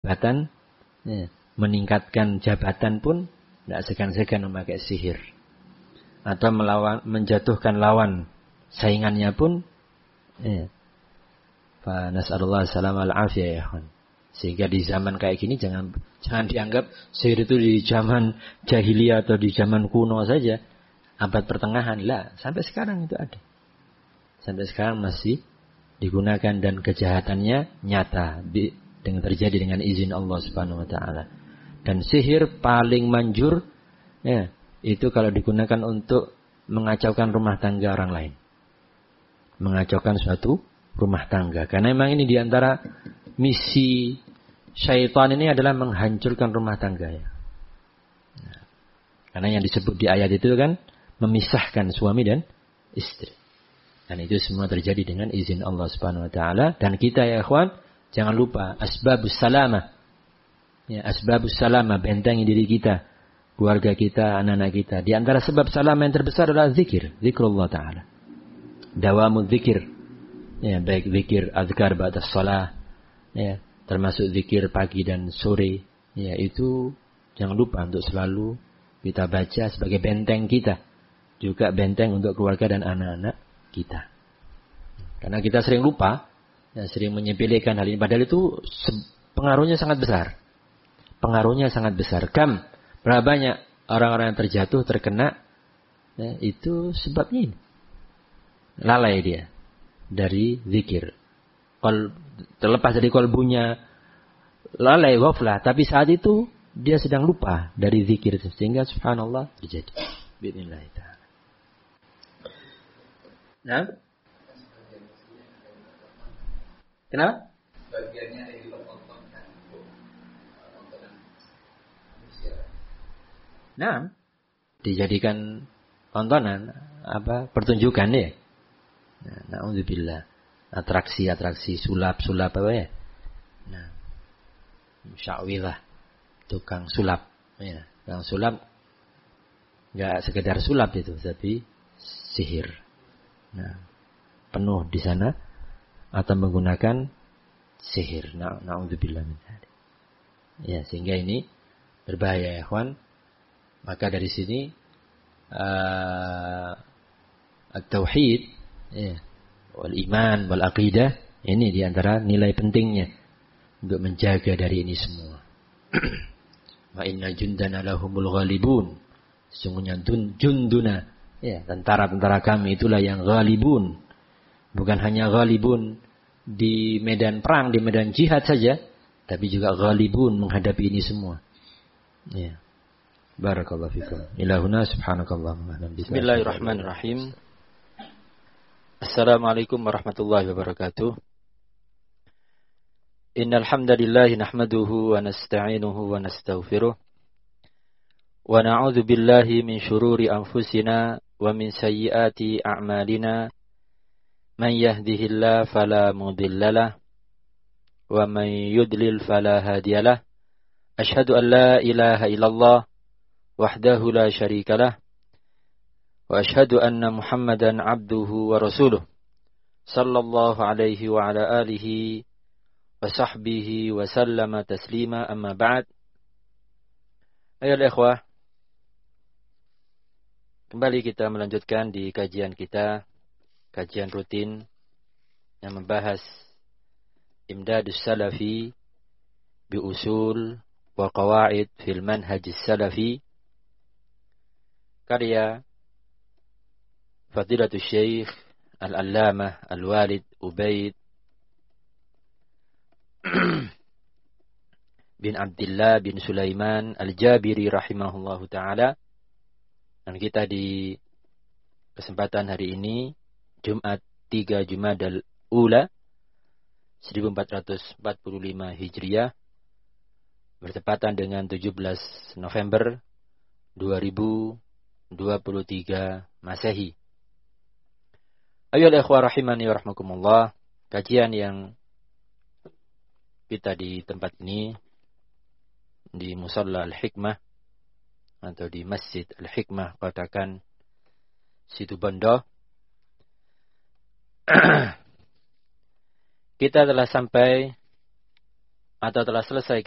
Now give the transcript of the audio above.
jabatan, ya, meningkatkan jabatan pun tidak segan-segan memakai sihir. Atau menjatuhkan lawan saingannya pun, ya. Fa nas'alullah salamah al-afiyah ya ikhwan. Sehingga di zaman kayak gini jangan dianggap sihir itu di zaman jahiliyah atau di zaman kuno saja, abad pertengahan. Lah, sampai sekarang itu ada. Sampai sekarang masih digunakan dan kejahatannya nyata dengan terjadi dengan izin Allah Subhanahu wa taala. Dan sihir paling manjur, ya, itu kalau digunakan untuk mengacaukan rumah tangga orang lain. Mengacaukan suatu rumah tangga. Karena memang ini diantara misi syaitan ini adalah menghancurkan rumah tangga. Ya. Nah, karena yang disebut di ayat itu kan memisahkan suami dan istri. Dan itu semua terjadi dengan izin Allah Subhanahu wa taala. Dan kita ya ikhwan, jangan lupa asbabus salamah. Ya, asbabus salamah, bentengi diri kita, keluarga kita, anak-anak kita. Di antara sebab salamah yang terbesar adalah zikir, zikrullah taala. Dawamul zikir. Ya, baik zikir azkar ba'da shalah, ya, termasuk zikir pagi dan sore, ya, itu jangan lupa untuk selalu kita baca sebagai benteng kita, juga benteng untuk keluarga dan anak-anak kita. Karena kita sering lupa, ya, sering menyepelekan hal ini, padahal itu pengaruhnya sangat besar. Pengaruhnya sangat besar. Berapa banyak orang-orang yang terjatuh, terkena, ya, itu sebabnya ini. Lalai dia dari zikir. Terlepas dari kolbunya lalai, ghaflah, tapi saat itu dia sedang lupa dari zikir, sehingga subhanallah terjadi. Bismillah ta'ala. Nah, kenapa? Bagiannya ada di tontonan. Nah, dijadikan tontonan, pertunjukan ya. Nah, na'udzubillah. Atraksi sulap apa ya? Nah, musyawilah, tukang sulap, ya. Tukang sulap enggak sekedar sulap itu, tapi sihir. Nah, penuh di sana atau menggunakan sihir. Na'udzubillah min dzalik. Ya, sehingga ini berbahaya ya, ikhwan. Maka dari sini at-tauhid, ya, wal iman wal aqidah, ini diantara nilai pentingnya untuk menjaga dari ini semua. Wa inna jundana lahumul ghalibun. Sesungguhnya junduna, ya, tentara-tentara kami itulah yang ghalibun. Bukan hanya ghalibun di medan perang, di medan jihad saja, tapi juga ghalibun menghadapi ini semua. Ya. Barakallahu fikum. Ilahuna subhanakallahumma. Bismillahirrahmanirrahim. Assalamualaikum warahmatullahi wabarakatuh. Innal hamdalillah nahmaduhu wa nasta'inuhu wa nastaghfiruh. Wa na'udzu billahi min shururi anfusina wa min sayyiati a'malina. Man yahdihillahu fala mudhillalah wa man yudlil fala hadiyalah. Asyhadu an la ilaha illallah wahdahu la syarikalah. Wa asyhadu anna Muhammadan abduhu wa rasuluh. Sallallahu alaihi wa ala alihi wa sahbihi wa sallama taslima, amma ba'd. Ayolah ikhwah, kembali kita melanjutkan di kajian kita, kajian rutin yang membahas Imdadus Salafi bi usul wa qawaid fil manhajis salafi, karya Fadilatul Syekh Al-Allamah Al-Walid Ubaid bin Abdullah bin Sulaiman Al-Jabiri rahimahullahu ta'ala. Dan kita di kesempatan hari ini, Jumat 3 Jumadal Ula 1445 Hijriah, bertepatan dengan 17 November 2023 Masehi. Ayolah ikhwah rahimani wa rahmakumullah. Kajian yang kita di tempat ini, di Musalla Al-Hikmah atau di Masjid Al-Hikmah Kotakan Situbondo, kita telah sampai atau telah selesai